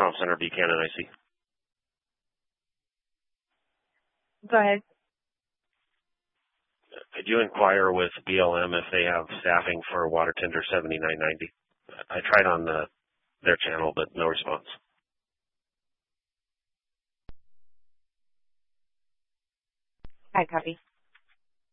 Center, Buchanan, IC. Go ahead. Could you inquire with BLM if they have staffing for water tender 7990? I tried on their channel, but no response. I copy.